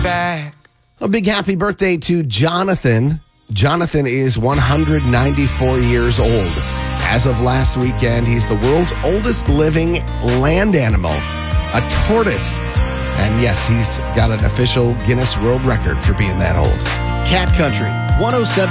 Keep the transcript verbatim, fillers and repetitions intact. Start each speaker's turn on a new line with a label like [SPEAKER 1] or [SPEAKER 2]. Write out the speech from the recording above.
[SPEAKER 1] back.
[SPEAKER 2] A big happy birthday to Jonathan. Jonathan is one hundred ninety-four years old. As of last weekend, he's the world's oldest living land animal, a tortoise. And yes, he's got an official Guinness World Record for being that old. Cat Country, one oh seven